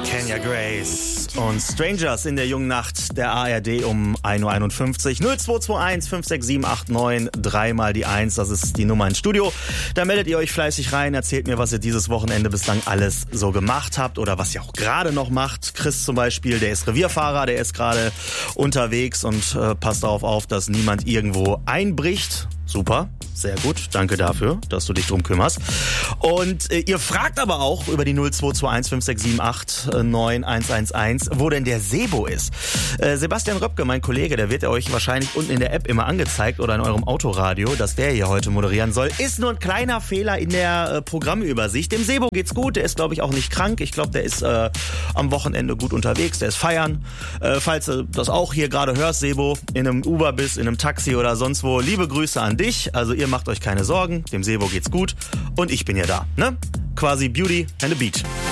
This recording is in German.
Kenya Grace und Strangers in der jungen Nacht der ARD um 1.51 Uhr. 0221 567 89 3 mal die 1, das ist die Nummer ins Studio. Da meldet ihr euch fleißig rein, erzählt mir, was ihr dieses Wochenende bislang alles so gemacht habt oder was ihr auch gerade noch macht. Chris zum Beispiel, der ist Revierfahrer, der ist gerade unterwegs und passt darauf auf, dass niemand irgendwo einbricht. Super, sehr gut, danke dafür, dass du dich drum kümmerst. Und ihr fragt aber auch über die 0221 567 9111, wo denn der Sebo ist. Sebastian Röpke, mein Kollege, der wird euch wahrscheinlich unten in der App immer angezeigt oder in eurem Autoradio, dass der hier heute moderieren soll. Ist nur ein kleiner Fehler in der Programmübersicht. Dem Sebo geht's gut, der ist glaube ich auch nicht krank. Ich glaube, der ist am Wochenende gut unterwegs, der ist feiern. Falls du das auch hier gerade hörst, Sebo, in einem Uber bist, in einem Taxi oder sonst wo, liebe Grüße an dich. Also ihr macht euch keine Sorgen, dem Sebo geht's gut und ich bin ja da, ne? Quasi Beauty and a Beat.